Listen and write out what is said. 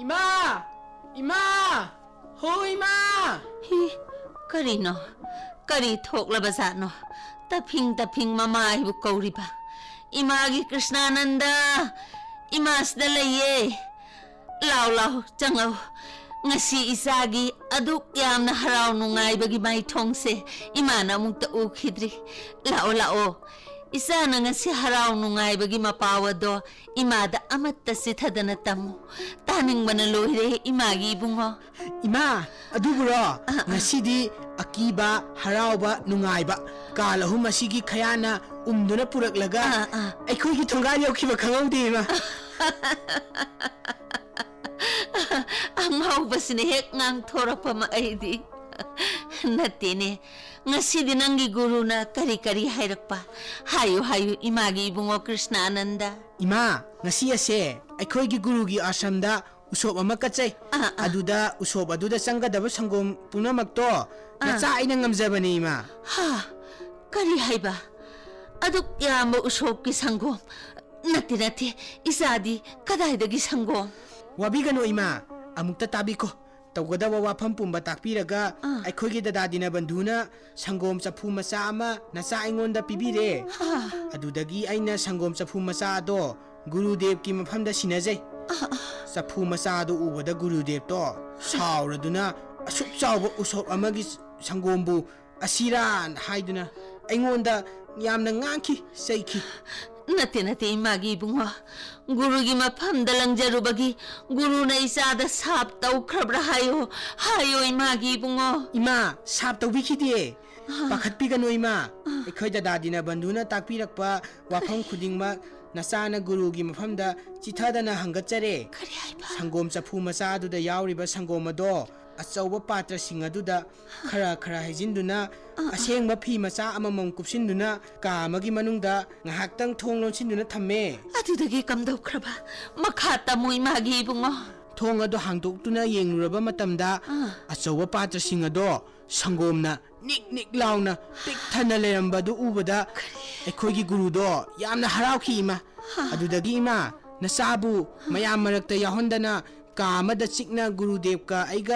Ima! Ima! Ho, Ima! Hi, karino? Kari thoklaba zatno? Taping mama ibu kauriba. Imagi Krishnananda! Imasda laye! Lau, jangaw. Ngasi isagi aduk yamna haraw nungaibagi may thongse imana mung taukidri. Lao. Isa na ngasi haraw nungaibagi mapawado imada amatta sithadana tamu. Taning manalohire imagi bungo. Ima, aduburo, ngasidi akiba, harawba, nungayba. Kalahu masigi khayana umduna puraklaga. Aikoy thongal yawkiba khangawdi ima. Ang maubasini hek ngang thorapa maaidi. Natine, ngasidi nangi guru na kari hairakpa. Hayo imagi ibungo Krishnananda. Ima, ngasi ase, aikoy guru gi asamda usop ama kachay. Aduda usop aduda sangadaba sangom punamakto. Nacha aina ngamjabani ima. Ha, kari haiba. Aduk yamba usop ki sangom. Nati, isadi kadaidagi sangom. Wabigano ima, amukta tabiko. Tawgadawa wafam pumba takpiraga aikogi dadadina banduna sangom chapu macha ama nacha aingonda pibire. Adudagi aina sangom chapu macha ado Gurudev ki mafamda sinajai. Chapu macha ado ubada Gurudev to sauraduna asuk chawba usop amagi sangombu asiran haiduna aingonda yamna ngangki saiki. Nate imagi bungo guru gi mafam dalang jarubagi guru na isada sap tau khrabra hayo imagi bungo. Ima sap tau bikhidiye pakhat pigano ima ekhoi dadadina banduna takpirakpa wafam khudingma nasana guru gi mafamda chithadana hangatchare. Sangom chapu macha aduda yauriba sangom ado achauba patra sing aduda khara hajinduna asengba phi macha amamam kupsinduna ka amagi manungda ngahaktang thong lonsinduna thamme. Adudagi kamdaukraba makhata moi magi bungo. Thong ado hangdoktuna yengluraba matamda achauba patra sing ado sangomna nik launa tik thana lerambadu ubada ekhoigi gurudo yamna harawki ima. Adudagi ima nasabu mayam marakta yahondana ka amada chikna Gurudev ka aiga